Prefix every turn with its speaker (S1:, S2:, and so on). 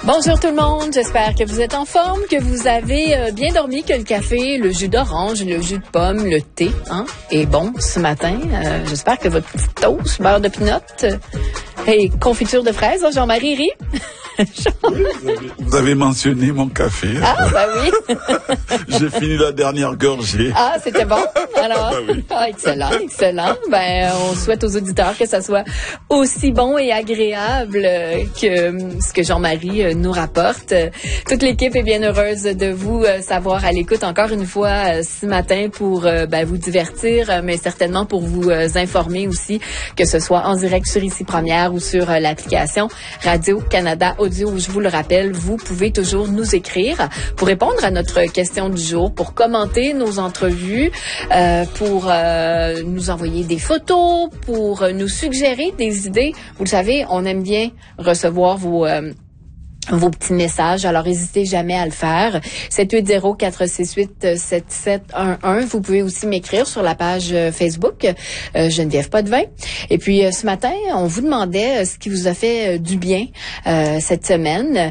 S1: Bonjour tout le monde, j'espère que vous êtes en forme, que vous avez bien dormi, que le café, le jus d'orange, le jus de pomme, le thé est bon ce matin. J'espère que votre petit toast, beurre de pinot et confiture de fraises, Jean-Marie rit.
S2: Vous avez mentionné mon café.
S1: Ah, bah oui.
S2: J'ai fini la dernière gorgée.
S1: Ah, c'était bon. Alors,
S2: bah oui.
S1: Excellent, excellent. Ben, on souhaite aux auditeurs que ça soit aussi bon et agréable que ce que Jean-Marie nous rapporte. Toute l'équipe est bien heureuse de vous savoir à l'écoute encore une fois ce matin pour vous divertir, mais certainement pour vous informer aussi, que ce soit en direct sur Ici Première ou sur l'application Radio-Canada Audio. Je vous le rappelle, vous pouvez toujours nous écrire pour répondre à notre question du jour, pour commenter nos entrevues, pour nous envoyer des photos, pour nous suggérer des idées. Vous le savez, on aime bien recevoir vos petits messages, alors n'hésitez jamais à le faire. 780-468-7711. Vous pouvez aussi m'écrire sur la page Facebook Geneviève Potvin. Et puis ce matin, on vous demandait ce qui vous a fait du bien cette semaine.